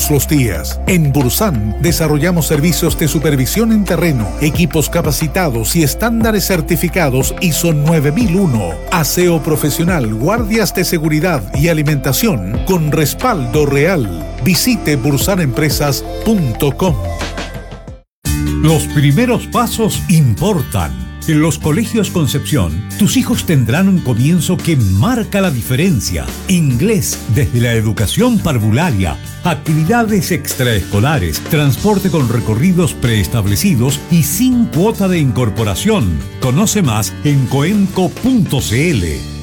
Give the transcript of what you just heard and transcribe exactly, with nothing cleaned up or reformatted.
todos los días. En Bursan desarrollamos servicios de supervisión en terreno, equipos capacitados y estándares certificados I S O nueve mil uno, aseo profesional, guardias de seguridad y alimentación con respaldo real. Visite bursan empresas punto com. Los primeros pasos importan. En los colegios Concepción, tus hijos tendrán un comienzo que marca la diferencia. Inglés desde la educación parvularia, actividades extraescolares, transporte con recorridos preestablecidos y sin cuota de incorporación. Conoce más en coenco punto cl.